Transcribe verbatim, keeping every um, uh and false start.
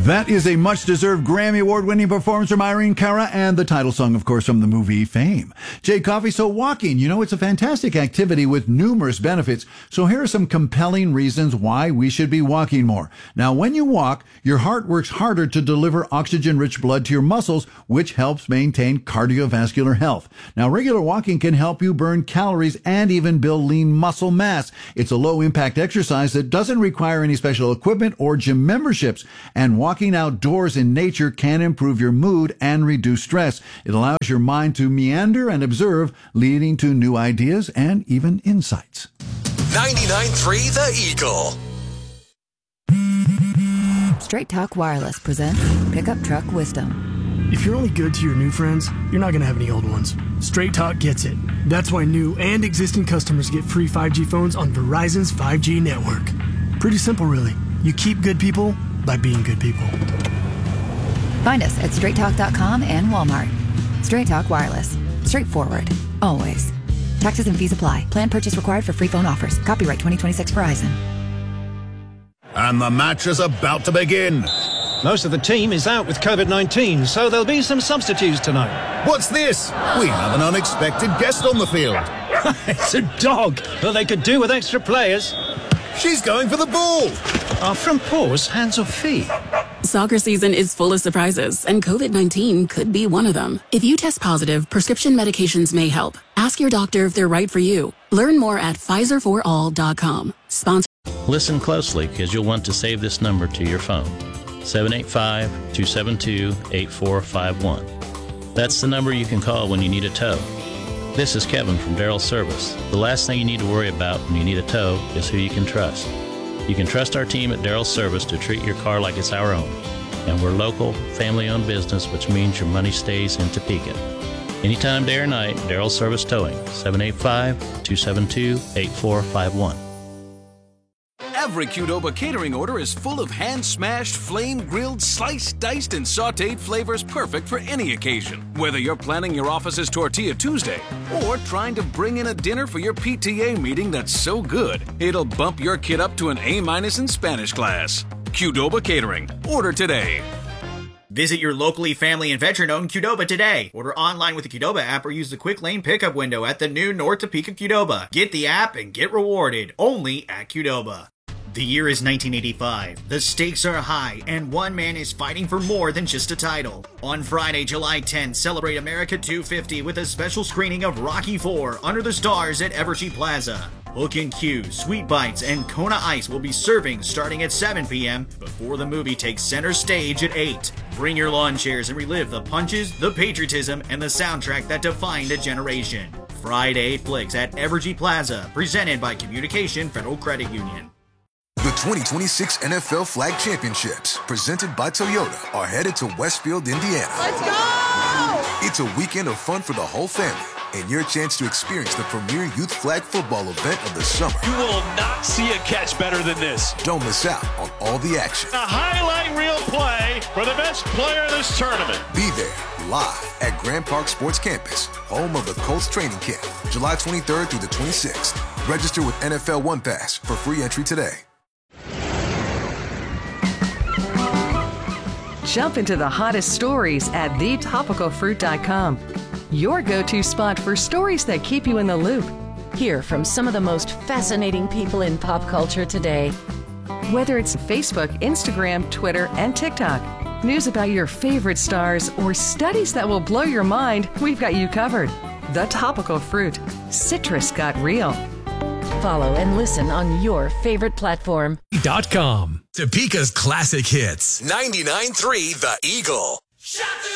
That is a much-deserved Grammy Award-winning performance from Irene Cara, and the title song, of course, from the movie Fame. Jay Coffey, so walking, you know, it's a fantastic activity with numerous benefits. So here are some compelling reasons why we should be walking more. Now, when you walk, your heart works harder to deliver oxygen-rich blood to your muscles, which helps maintain cardiovascular health. Now, regular walking can help you burn calories and even build lean muscle mass. It's a low-impact exercise that doesn't require any special equipment or gym memberships, and walking outdoors in nature can improve your mood and reduce stress. It allows your mind to meander and observe, leading to new ideas and even insights. ninety-nine point three The Eagle. Straight Talk Wireless presents Pickup Truck Wisdom. If you're only good to your new friends, you're not going to have any old ones. Straight Talk gets it. That's why new and existing customers get free five G phones on Verizon's five G network. Pretty simple, really. You keep good people by being good people. Find us at straight talk dot com and Walmart. Straight Talk Wireless. Straightforward. Always. Taxes and fees apply. Plan purchase required for free phone offers. Copyright twenty twenty-six Verizon. And the match is about to begin. Most of the team is out with COVID nineteen, so there'll be some substitutes tonight. What's this? We have an unexpected guest on the field. It's a dog. Well, they could do with extra players. She's going for the ball. Are front paws hands or feet? Soccer season is full of surprises, and COVID nineteen could be one of them. If you test positive, prescription medications may help. Ask your doctor if they're right for you. Learn more at Pfizer for all dot com. Sponsor. Listen closely, because you'll want to save this number to your phone. seven eight five, two seven two, eight four five one. That's the number you can call when you need a tow. This is Kevin from Darrell Service. The last thing you need to worry about when you need a tow is who you can trust. You can trust our team at Darrell Service to treat your car like it's our own. And we're local, family-owned business, which means your money stays in Topeka. Anytime, day or night, Darrell Service Towing, seven eight five, two seven two, eight four five one. Every Qdoba catering order is full of hand-smashed, flame-grilled, sliced, diced, and sautéed flavors perfect for any occasion. Whether you're planning your office's Tortilla Tuesday or trying to bring in a dinner for your P T A meeting that's so good, it'll bump your kid up to an A-minus in Spanish class. Qdoba Catering. Order today. Visit your locally family and veteran-owned Qdoba today. Order online with the Qdoba app or use the quick lane pickup window at the new North Topeka Qdoba. Get the app and get rewarded only at Qdoba. The year is nineteen eighty-five. The stakes are high, and one man is fighting for more than just a title. On Friday, July tenth, celebrate America two fifty with a special screening of Rocky four Under the Stars at Evergy Plaza. Hook and Q, Sweet Bites, and Kona Ice will be serving starting at seven p.m. before the movie takes center stage at eight. Bring your lawn chairs and relive the punches, the patriotism, and the soundtrack that defined a generation. Friday Flicks at Evergy Plaza, presented by Communication Federal Credit Union. The twenty twenty-six N F L Flag Championships, presented by Toyota, are headed to Westfield, Indiana. Let's go! It's a weekend of fun for the whole family, and your chance to experience the premier youth flag football event of the summer. You will not see a catch better than this. Don't miss out on all the action. A highlight reel play for the best player in this tournament. Be there, live at Grand Park Sports Campus, home of the Colts training camp, July twenty-third through the twenty-sixth. Register with N F L One Pass for free entry today. Jump into the hottest stories at the topical fruit dot com. Your go-to spot for stories that keep you in the loop. Hear from some of the most fascinating people in pop culture today. Whether it's Facebook, Instagram, Twitter, and TikTok, news about your favorite stars, or studies that will blow your mind, we've got you covered. The Topical Fruit. Citrus got real. Follow and listen on your favorite platform. .com. Topeka's classic hits. ninety-nine point three The Eagle.